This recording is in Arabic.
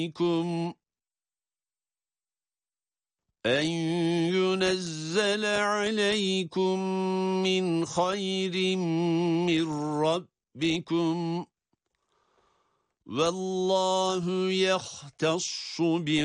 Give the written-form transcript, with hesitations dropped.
أن ينزل عليكم من خير من ربكم والله يختص